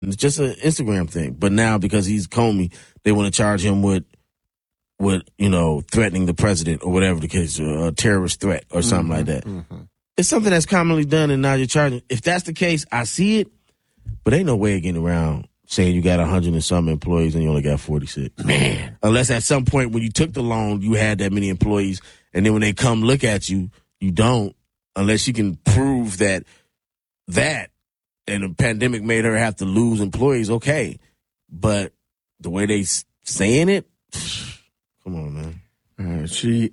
It's just an Instagram thing. But now because he's Comey, they want to charge him with threatening the president or whatever the case, a terrorist threat or something like that. Mm-hmm. It's something that's commonly done, and now you're charging. If that's the case, I see it, but ain't no way of getting around saying you got 100 and some employees and you only got 46. Man. Unless at some point when you took the loan, you had that many employees, and then when they come look at you, you don't, unless you can prove that and the pandemic made her have to lose employees, okay. But the way they saying it, come on, man.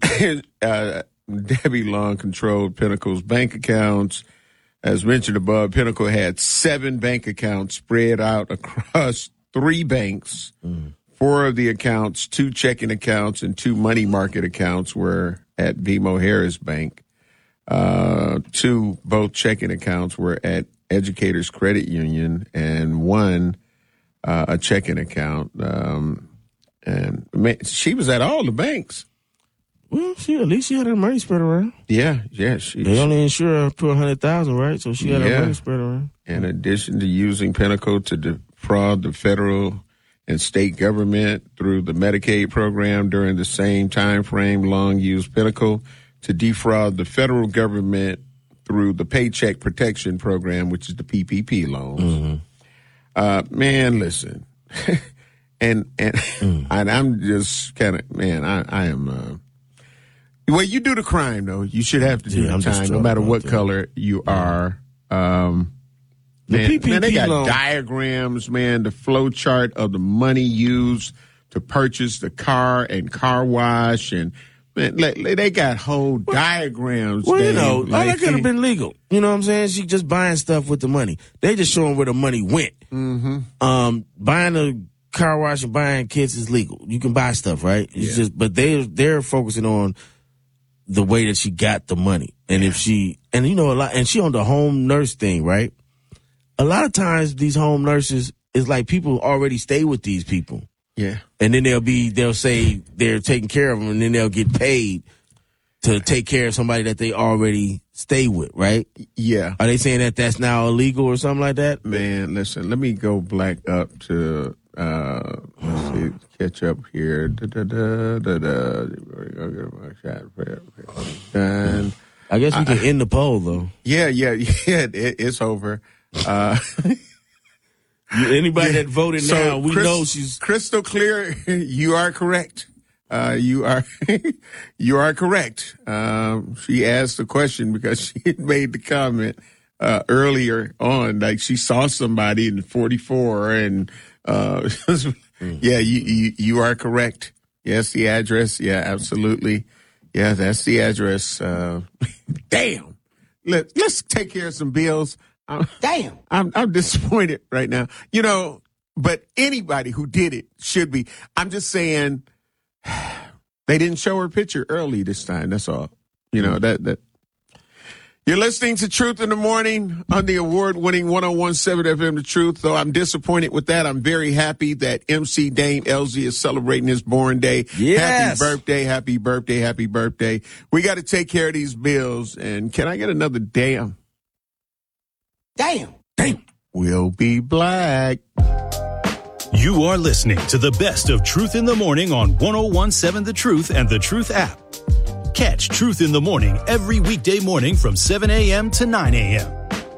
Debbie Long controlled Pinnacle's bank accounts. As mentioned above, Pinnacle had 7 bank accounts spread out across 3 banks. 4 of the accounts, 2 checking accounts and 2 money market accounts were at BMO Harris Bank. 2 both checking accounts were at Educators Credit Union, and 1 a checking account. And she was at all the banks. Well, at least she had her money spread around. Yeah. They only insure her for $100,000, right? So she had her money spread around. In addition to using Pinnacle to defraud the federal and state government through the Medicaid program during the same time frame, Long used Pinnacle to defraud the federal government through the Paycheck Protection Program, which is the PPP loans. Mm-hmm. Man, listen. And I'm just kind of, man, I am. Well, you do the crime, though. You should have to do the time, no matter what color you are. The PPP they got diagrams, man, the flow chart of the money used to purchase the car and car wash, and man, they got whole diagrams. Well, all that could have been legal. You know what I'm saying? She just buying stuff with the money. They just showing where the money went. Mm-hmm. Buying a car wash and buying kits is legal. You can buy stuff, right? It's just, but they're focusing on the way that she got the money. And if she, and a lot, and she on the home nurse thing, right? A lot of times these home nurses is like people already stay with these people. Yeah. And then they'll say they're taking care of them, and then they'll get paid to take care of somebody that they already stay with, right? Yeah. Are they saying that that's now illegal or something like that? Man, listen, let me go back up to, let's see, catch up here. And I guess we can end the poll, though. Yeah, it's over. Anybody that voted now, we know she's crystal clear. You are correct. You are correct. She asked the question because she had made the comment earlier on, like she saw somebody in 44, and yeah, you are correct. Yes, the address. Yeah, absolutely. Yeah, that's the address. Damn. Let's take care of some bills. Damn. I'm disappointed right now. But anybody who did it should be. I'm just saying they didn't show her picture early this time. That's all. That. You're listening to Truth in the Morning on the award-winning 101.7 FM The Truth. Though I'm disappointed with that, I'm very happy that MC Dame LZ is celebrating his born day. Yes. Happy birthday, happy birthday, happy birthday. We got to take care of these bills. And can I get another damn? Damn. We'll be black. You are listening to the best of Truth in the Morning on 101.7 The Truth and The Truth app. Catch Truth in the Morning every weekday morning from 7 a.m. to 9 a.m.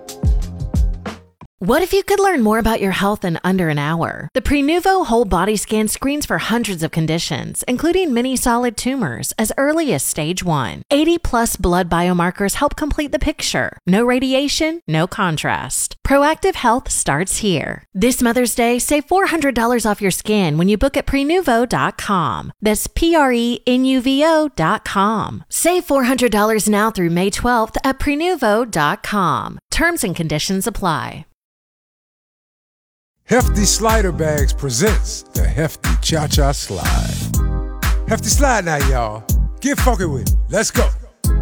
What if you could learn more about your health in under an hour? The Prenuvo Whole Body Scan screens for hundreds of conditions, including many solid tumors, as early as stage 1. 80-plus blood biomarkers help complete the picture. No radiation, no contrast. Proactive health starts here. This Mother's Day, save $400 off your scan when you book at Prenuvo.com. That's Prenuvo.com. Save $400 now through May 12th at Prenuvo.com. Terms and conditions apply. Hefty Slider Bags presents the Hefty Cha-Cha Slide. Hefty Slide now, y'all. Get funky with it. Let's go.